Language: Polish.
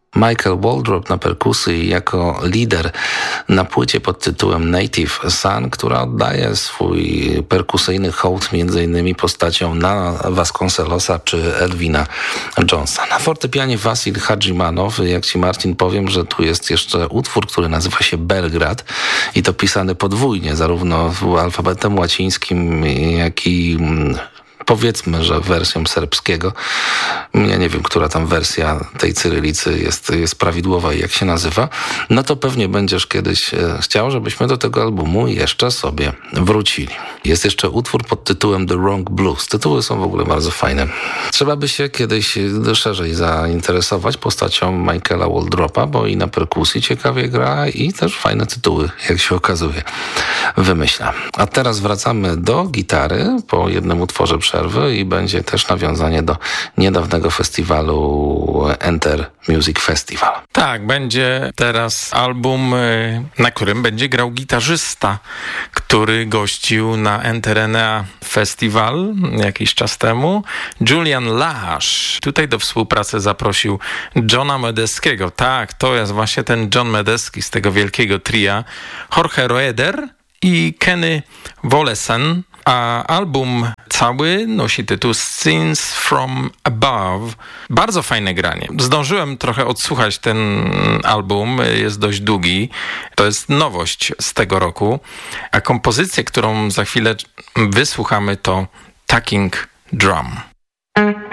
Michael Waldrop na perkusji jako lider na płycie pod tytułem Native Son, która oddaje swój perkusyjny hołd m.in. postaciom Nana Vasconcelosa czy Elvina Jonesa. Na fortepianie Wasil Hadżimanow, jak ci Marcin powiem, że tu jest jeszcze utwór, który nazywa się Belgrad i to pisany podwójnie, zarówno alfabetem łacińskim, jak i powiedzmy, że wersją serbskiego. Ja nie wiem, która tam wersja tej cyrylicy jest prawidłowa i jak się nazywa. No to pewnie będziesz kiedyś chciał, żebyśmy do tego albumu jeszcze sobie wrócili. Jest jeszcze utwór pod tytułem The Wrong Blues. Tytuły są w ogóle bardzo fajne. Trzeba by się kiedyś szerzej zainteresować postacią Michaela Waldropa, bo i na perkusji ciekawie gra i też fajne tytuły, jak się okazuje, wymyśla. A teraz wracamy do gitary po jednym utworze przerwy i będzie też nawiązanie do niedawnego festiwalu Enter Music Festival. Tak, będzie teraz album, na którym będzie grał gitarzysta, który gościł na Enterenea Festival jakiś czas temu, Julian Lash. Tutaj do współpracy zaprosił Johna Medeskiego. Tak, to jest właśnie ten John Medeski z tego wielkiego tria, Jorge Roeder i Kenny Wollesen, a album cały nosi tytuł Scenes from Above. Bardzo fajne granie. Zdążyłem trochę odsłuchać ten album, jest dość długi. To jest nowość z tego roku, a kompozycję, którą za chwilę wysłuchamy, to Talking Drum.